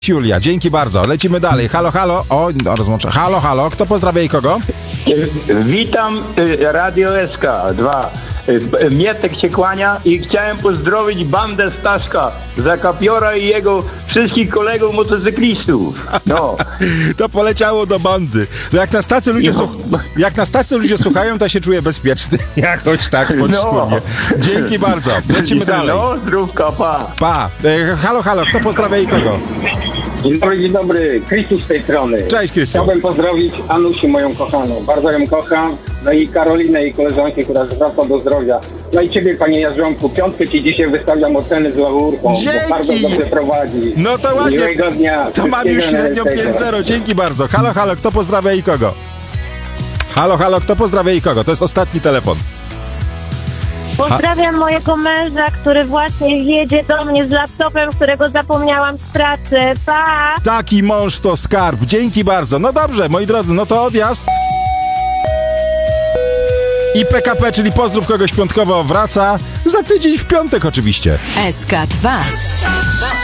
Julia, dzięki bardzo. Lecimy dalej. Halo, halo. O, no, rozłączę. Halo, halo. Kto pozdrawia i kogo? Witam Radio SK2. Mietek się kłania i chciałem pozdrowić bandę Staszka, Zakapiora i jego wszystkich kolegów motocyklistów. No. To poleciało do bandy. No jak na stacji ludzie słuchają, to się czuję bezpieczny. Jakoś tak podskórnie. Dzięki bardzo. Lecimy dalej. No, zdrówka, pa. Pa. Halo, halo. Kto pozdrawia i kogo? Dzień dobry. Krzysztof z tej strony. Cześć, Krzysztof. Chciałbym pozdrowić Anusię, moją kochaną. Bardzo ją kocham. No i Karolinę, jej koleżankę, która zwraca do zdrowia. No i ciebie, panie Jarząbku. Piątkę ci dzisiaj wystawiam oceny z laurką. Dzięki. Bo bardzo dobrze prowadzi. No to ładnie. Miłego dnia. To mam już średnią Wszystkiego 5-0. Dzięki bardzo. Halo, halo. Kto pozdrawia i kogo? Halo, halo. Kto pozdrawia i kogo? To jest ostatni telefon. Pozdrawiam mojego męża, który właśnie jedzie do mnie z laptopem, którego zapomniałam z pracy. Pa! Taki mąż to skarb. Dzięki bardzo. No dobrze, moi drodzy, no to odjazd. I PKP, czyli pozdrów kogoś piątkowo, wraca za tydzień w piątek oczywiście. SK2